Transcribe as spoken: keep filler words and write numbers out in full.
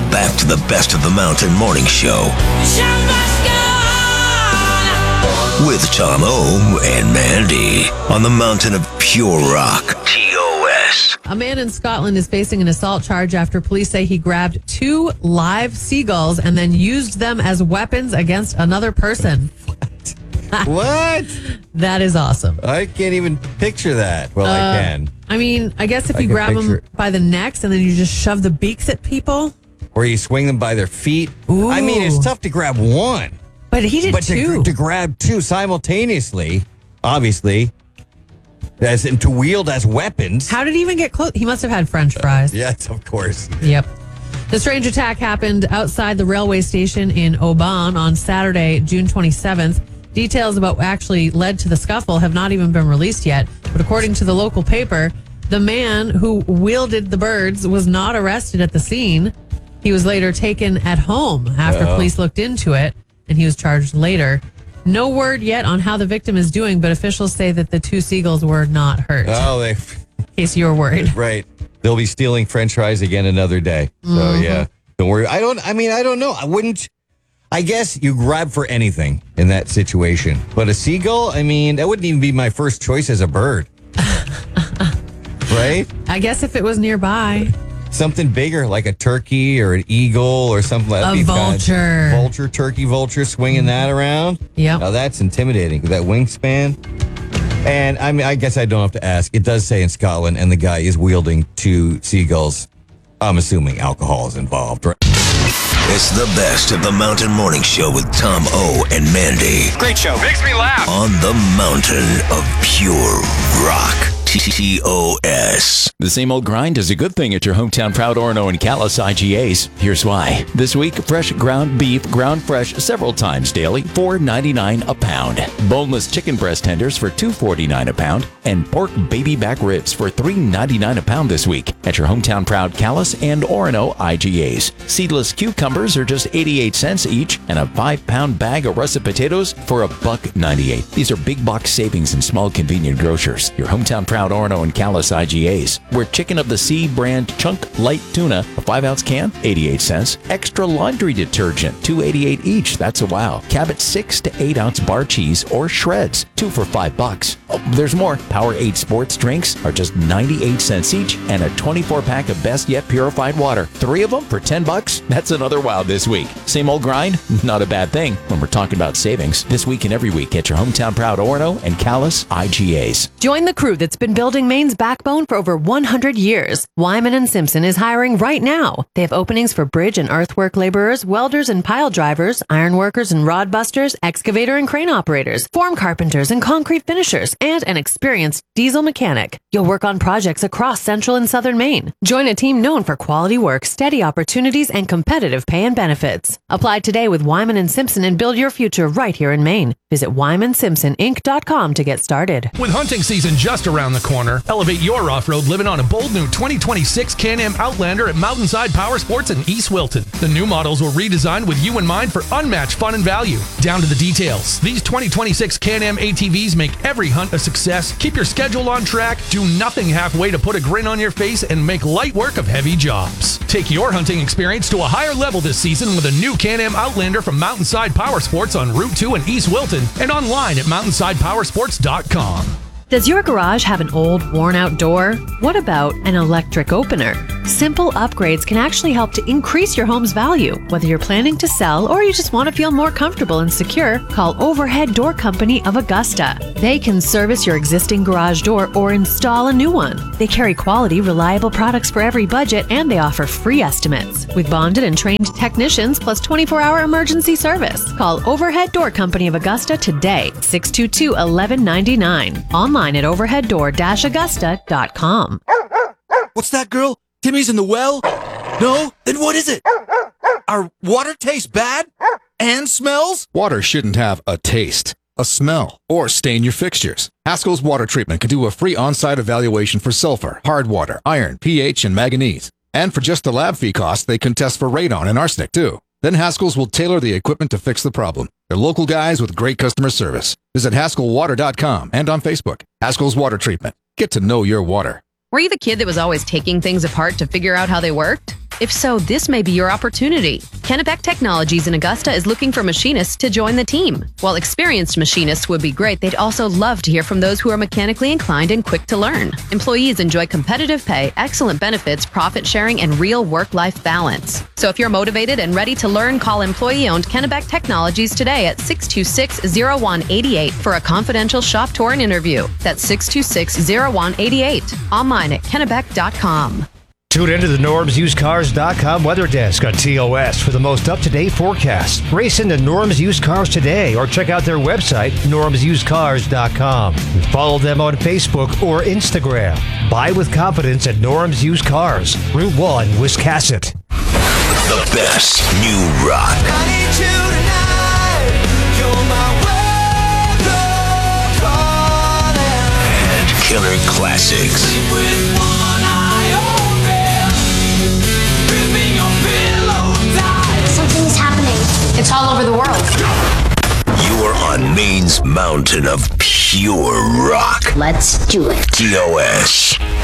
back to the Best of the Mountain Morning Show. With Tom O and Mandy on the Mountain of Pure Rock. T O S. A man in Scotland is facing an assault charge after police say he grabbed two live seagulls and then used them as weapons against another person. What? That is awesome. I can't even picture that. Well, Uh, I can. I mean, I guess if I you can grab them picture it. by the necks and then you just shove the beaks at people. Or you swing them by their feet. Ooh. I mean, it's tough to grab one. But he did But two. to, to grab two simultaneously, obviously, as and to wield as weapons. How did he even get close? He must have had French fries. Yes, of course. Yep. The strange attack happened outside the railway station in Oban on Saturday, June twenty-seventh. Details about what actually led to the scuffle have not even been released yet. But according to the local paper, the man who wielded the birds was not arrested at the scene. He was later taken at home after Uh-oh. police looked into it, and he was charged later. No word yet on how the victim is doing, but officials say that the two seagulls were not hurt. Oh, they. In case you were worried. Right. They'll be stealing French fries again another day. So, Mm-hmm. yeah. Don't worry. I don't, I mean, I don't know. I wouldn't. I guess you grab for anything in that situation. But a seagull, I mean, that wouldn't even be my first choice as a bird. Right? I guess if it was nearby. Something bigger, like a turkey or an eagle or something like that. A vulture. Vulture, turkey, vulture, swinging that around. Yep. Now that's intimidating, that wingspan. And I mean, I guess I don't have to ask. It does say in Scotland, and the guy is wielding two seagulls. I'm assuming alcohol is involved, right? It's the Best of the Mountain Morning Show with Tom O and Mandy. Great show. Makes me laugh. On the Mountain of Pure Rock. T O S. The same old grind is a good thing at your hometown proud Orono and Callis I G As. Here's why. This week, fresh ground beef, ground fresh several times daily, four ninety-nine a pound. Boneless chicken breast tenders for two forty-nine a pound. And pork baby back ribs for three ninety-nine a pound this week at your hometown proud Callis and Orono I G As. Seedless cucumbers are just eighty-eight cents each, and a five pound bag of russet potatoes for a buck ninety-eight. These are big box savings in small convenient grocers. Your hometown proud Orono and Callis I G As. Where Chicken of the Sea brand chunk light tuna, a five ounce can, eighty-eight cents. Extra laundry detergent, two eighty-eight each. That's a wow. Cabot six to eight ounce bar cheese or shreds, two for five bucks. Oh, there's more. Powerade sports drinks are just ninety-eight cents each, and a twenty-four pack of Best Yet purified water. Three of them for ten bucks. That's another wow this week. Same old grind? Not a bad thing when we're talking about savings. This week and every week at your hometown proud Orono and Callis I G As. Join the crew that's been building Maine's backbone for over one hundred years. Wyman and Simpson is hiring right now. They have openings for bridge and earthwork laborers, welders and pile drivers, iron workers and rod busters, excavator and crane operators, form carpenters and concrete finishers, and an experienced diesel mechanic. You'll work on projects across central and southern Maine. Join a team known for quality work, steady opportunities, and competitive pay and benefits. Apply today with Wyman and Simpson and build your future right here in Maine. Visit wyman simpson inc dot com to get started. With hunting season just around the corner, elevate your off-road living on a bold new twenty twenty-six Can-Am Outlander at Mountainside Power Sports in East Wilton. The new models were redesigned with you in mind for unmatched fun and value. Down to the details. These twenty twenty-six Can-Am A T Vs make every hunt a success. Keep your schedule on track, do nothing halfway to put a grin on your face, and make light work of heavy jobs. Take your hunting experience to a higher level this season with a new Can-Am Outlander from Mountainside Power Sports on Route two in East Wilton and online at mountainside power sports dot com. Does your garage have an old, worn-out door? What about an electric opener? Simple upgrades can actually help to increase your home's value. Whether you're planning to sell or you just want to feel more comfortable and secure, call Overhead Door Company of Augusta. They can service your existing garage door or install a new one. They carry quality, reliable products for every budget, and they offer free estimates. With bonded and trained technicians plus twenty-four hour emergency service. Call Overhead Door Company of Augusta today, six two two, one one nine nine. Online at overhead door dash augusta dot com. What's that, girl? Timmy's in the well? No? Then what is it? Our water tastes bad? And smells? Water shouldn't have a taste, a smell, or stain your fixtures. Haskell's Water Treatment can do a free on-site evaluation for sulfur, hard water, iron, pH, and manganese. And for just the lab fee cost, they can test for radon and arsenic, too. Then Haskell's will tailor the equipment to fix the problem. They're local guys with great customer service. Visit haskell water dot com and on Facebook. Haskell's Water Treatment. Get to know your water. Were you the kid that was always taking things apart to figure out how they worked? If so, this may be your opportunity. Kennebec Technologies in Augusta is looking for machinists to join the team. While experienced machinists would be great, they'd also love to hear from those who are mechanically inclined and quick to learn. Employees enjoy competitive pay, excellent benefits, profit sharing, and real work-life balance. So if you're motivated and ready to learn, call employee-owned Kennebec Technologies today at six two six, zero one eight eight for a confidential shop tour and interview. That's six two six, zero one eight eight. Online at kennebec dot com. Tune into the Norms Used Cars dot com weather desk on T O S for the most up-to-date forecast. Race into Norms Used Cars today or check out their website, norms used cars dot com. Follow them on Facebook or Instagram. Buy with confidence at Norms Used Cars, Route one, Wiscasset. The best new rock. I need you tonight. You're my weather calling. And killer classics. Sleep with one eye open. Gripping your pillow tight. Something's happening. It's all over the world. You are on Maine's mountain of pure rock. Let's do it. T O S.